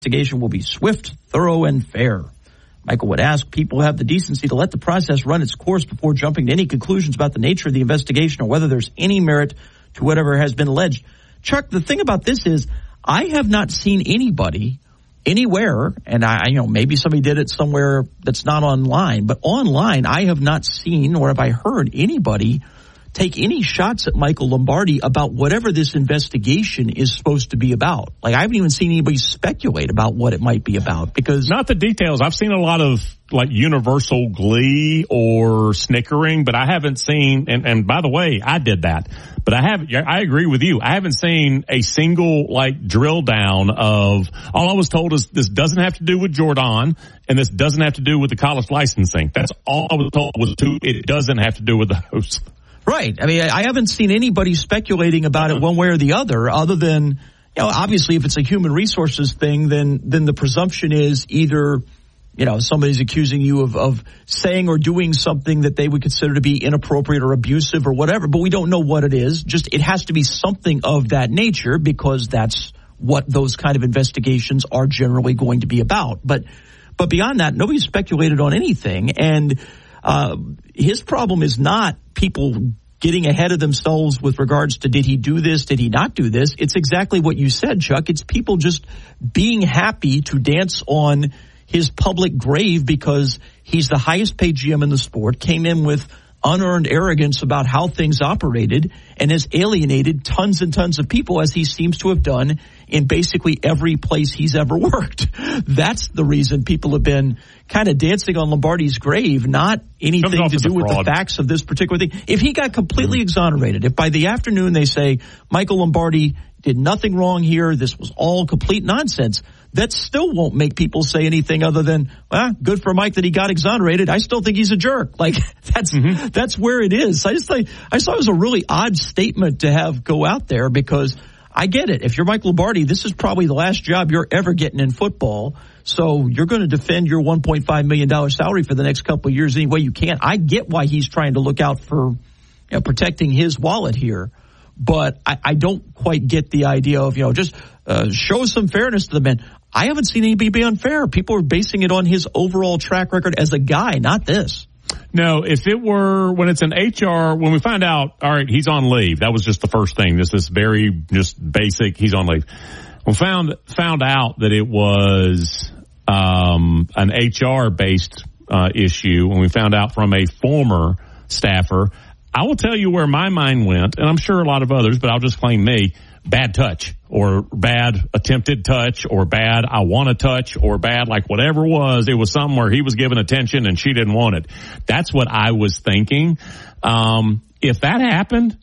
investigation will be swift, thorough, and fair. Michael would ask people have the decency to let the process run its course before jumping to any conclusions about the nature of the investigation or whether there's any merit to whatever has been alleged. Chuck, the thing about this is I have not seen anybody anywhere, and maybe somebody did it somewhere that's not online, but online I have not seen or have I heard anybody take any shots at Michael Lombardi about whatever this investigation is supposed to be about. Like, I haven't even seen anybody speculate about what it might be about, because not the details. I've seen a lot of like universal glee or snickering, but I haven't seen, and by the way, I did that, but I agree with you. I haven't seen a single like drill down of, all I was told is this doesn't have to do with Jordan and this doesn't have to do with the college licensing. That's all I was told was it doesn't have to do with the host. Right. I mean, I haven't seen anybody speculating about it one way or the other than, obviously if it's a human resources thing, then the presumption is either, somebody's accusing you of saying or doing something that they would consider to be inappropriate or abusive or whatever, but we don't know what it is. Just, it has to be something of that nature because that's what those kind of investigations are generally going to be about. But beyond that, nobody's speculated on anything. And his problem is not people getting ahead of themselves with regards to did he do this, did he not do this. It's exactly what you said, Chuck. It's people just being happy to dance on his public grave because he's the highest paid GM in the sport, came in with unearned arrogance about how things operated, and has alienated tons and tons of people, as he seems to have done in basically every place he's ever worked. That's the reason people have been kind of dancing on Lombardi's grave, not anything to do with the facts of this particular thing. If he got completely exonerated, if by the afternoon they say Michael Lombardi did nothing wrong here, this was all complete nonsense, that still won't make people say anything other than, well, good for Mike that he got exonerated. I still think he's a jerk. Like, that's where it is. I thought it was a really odd statement to have go out there, because I get it. If you're Mike Lombardi, this is probably the last job you're ever getting in football. So you're going to defend your $1.5 million salary for the next couple of years any way you can. I get why he's trying to look out for protecting his wallet here. But I don't quite get the idea of, just show some fairness to the man. I haven't seen anybody be unfair. People are basing it on his overall track record as a guy, not this. No, if it were when it's an HR, when we find out, all right, he's on leave. That was just the first thing. This is very just basic. He's on leave. We found out that it was an HR based issue. When we found out from a former staffer, I will tell you where my mind went, and I'm sure a lot of others, but I'll just claim me. Bad touch, or bad attempted touch, or bad I want to touch, or bad like whatever it was something where he was giving attention and she didn't want it. That's what I was thinking. If that happened,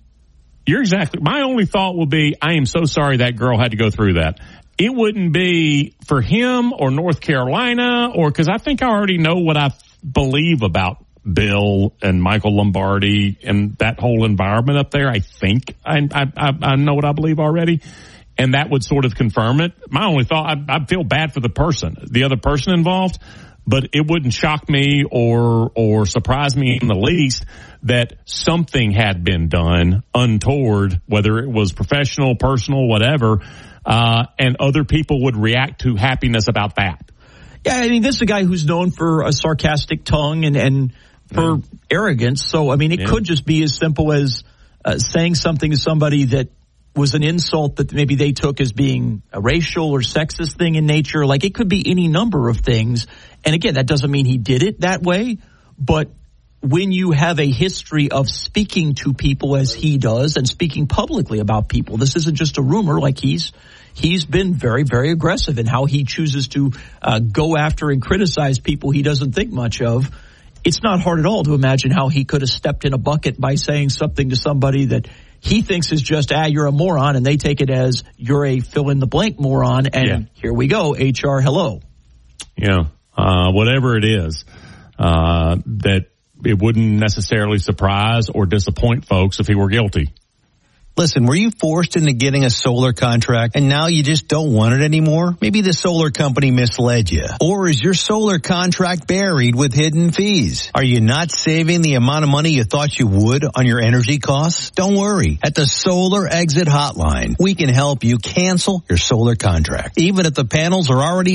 my only thought would be, I am so sorry that girl had to go through that. It wouldn't be for him or North Carolina, or because I think I already know what I believe about Bill and Michael Lombardi and that whole environment up there. I think I know what I believe already, and that would sort of confirm it. My only thought, I'd feel bad for the other person involved, but it wouldn't shock me or surprise me in the least that something had been done untoward, whether it was professional, personal, whatever, and other people would react to happiness about that. Yeah, I mean, this is a guy who's known for a sarcastic tongue and for arrogance. So, I mean, it could just be as simple as saying something to somebody that was an insult that maybe they took as being a racial or sexist thing in nature. Like, it could be any number of things. And again, that doesn't mean he did it that way. But when you have a history of speaking to people as he does and speaking publicly about people, this isn't just a rumor. Like, he's been very, very aggressive in how he chooses to go after and criticize people he doesn't think much of. It's not hard at all to imagine how he could have stepped in a bucket by saying something to somebody that he thinks is just, you're a moron, and they take it as you're a fill-in-the-blank moron, and here we go, HR, hello. Yeah, whatever it is, that it wouldn't necessarily surprise or disappoint folks if he were guilty. Listen, were you forced into getting a solar contract and now you just don't want it anymore? Maybe the solar company misled you. Or is your solar contract buried with hidden fees? Are you not saving the amount of money you thought you would on your energy costs? Don't worry. At the Solar Exit Hotline, we can help you cancel your solar contract, even if the panels are already